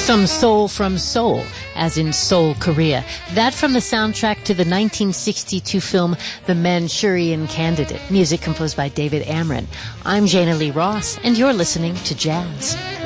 Some soul from Seoul, as in Seoul, Korea. That from the soundtrack to the 1962 film The Manchurian Candidate. Music composed by David Amron. I'm Jana Lee Ross, and you're listening to Jazz.